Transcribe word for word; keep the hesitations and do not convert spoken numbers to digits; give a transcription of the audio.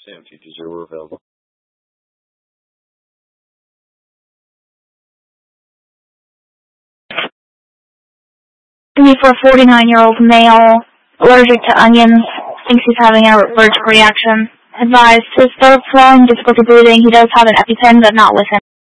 Sam T zero were available. For a forty-nine-year-old male, allergic to onions, thinks he's having an allergic reaction. Advised his throat swelling, difficulty breathing. He does have an EpiPen, but not with him.